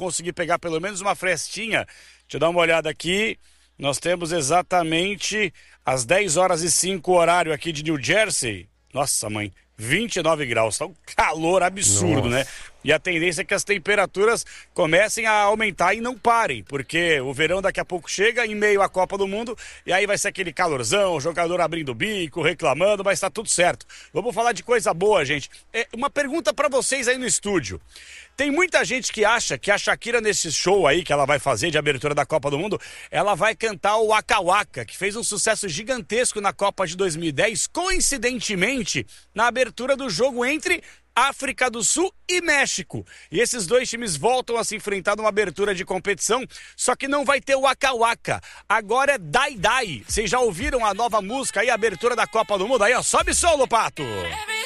conseguir pegar pelo menos uma frestinha. Deixa eu dar uma olhada aqui. Nós temos exatamente às 10h05 horário aqui de New Jersey. Nossa, mãe, 29 graus. Tá um calor absurdo, né? E a tendência é que as temperaturas comecem a aumentar e não parem, porque o verão daqui a pouco chega em meio à Copa do Mundo e aí vai ser aquele calorzão, o jogador abrindo o bico, reclamando, mas tá tudo certo. Vamos falar de coisa boa, gente. Uma pergunta pra vocês aí no estúdio. Tem muita gente que acha que a Shakira, nesse show aí que ela vai fazer de abertura da Copa do Mundo, ela vai cantar o Waka Waka, que fez um sucesso gigantesco na Copa de 2010, coincidentemente na abertura do jogo entre África do Sul e México. E esses dois times voltam a se enfrentar numa abertura de competição, só que não vai ter o Waka Waka. Agora é Dai Dai. Vocês já ouviram a nova música aí, a abertura da Copa do Mundo? Aí, ó, sobe som, Lopato!